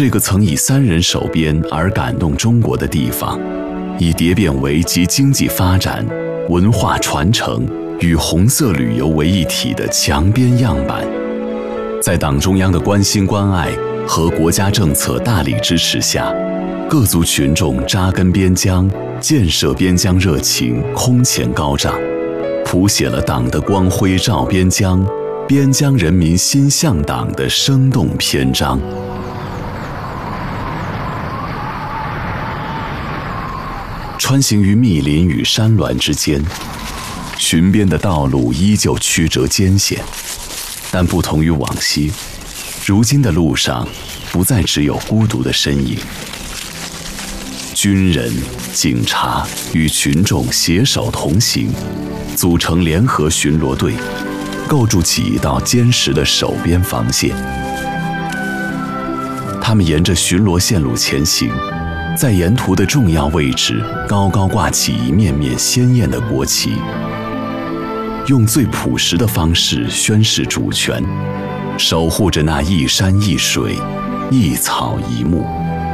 这个曾以3人守边而感动中国的地方，以蝶变为集经济发展、文化传承与红色旅游为一体的强边样板。在党中央的关心关爱和国家政策大力支持下，各族群众扎根边疆、建设边疆热情空前高涨，谱写了党的光辉照边疆、边疆人民心向党的生动篇章。穿行于密林与山峦之间，巡边的道路依旧曲折艰险，但不同于往昔，如今的路上不再只有孤独的身影。军人、警察与群众携手同行，组成联合巡逻队，构筑起一道坚实的守边防线。他们沿着巡逻线路前行，在沿途的重要位置高高挂起一面面鲜艳的国旗，用最朴实的方式宣示主权，守护着那一山一水、一草一木。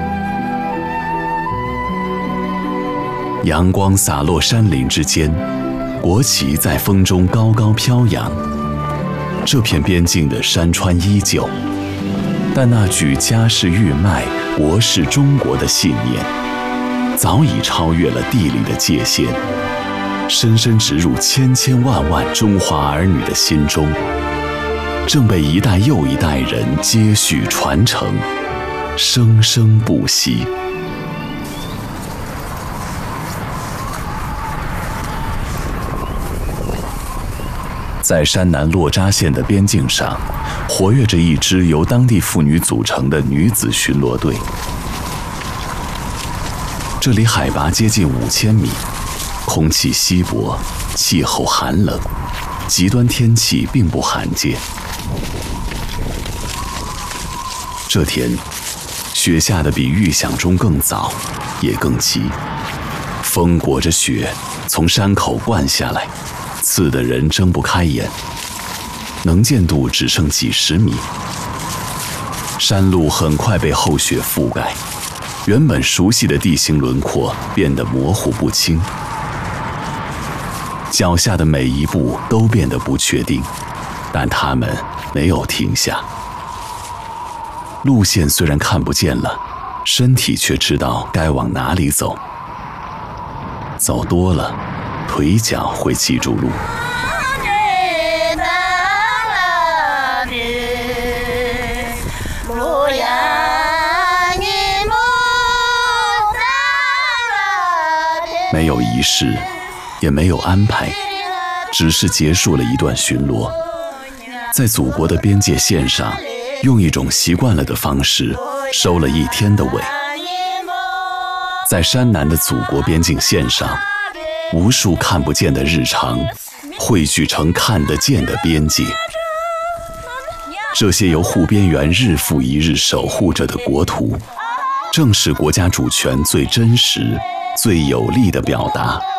阳光洒落山林之间，国旗在风中高高飘扬。这片边境的山川依旧，但那句家是豫迈，国是中国的信念，早已超越了地理的界限，深深植入千千万万中华儿女的心中，正被一代又一代人接续传承，生生不息。在山南洛扎县的边境上，活跃着一支由当地妇女组成的女子巡逻队。这里海拔接近5000米，空气稀薄，气候寒冷，极端天气并不罕见。这天，雪下得比预想中更早，也更急。风裹着雪从山口灌下来，刺得人睁不开眼，能见度只剩几十米。山路很快被厚雪覆盖，原本熟悉的地形轮廓变得模糊不清，脚下的每一步都变得不确定，但他们没有停下。路线虽然看不见了，身体却知道该往哪里走。走多了，腿脚会记住路。没有仪式，也没有安排，只是结束了一段巡逻，在祖国的边界线上，用一种习惯了的方式收了一天的尾。在山南的祖国边境线上，无数看不见的日常汇聚成看得见的边界。这些由护边员日复一日守护着的国土，正是国家主权最真实、最有力的表达。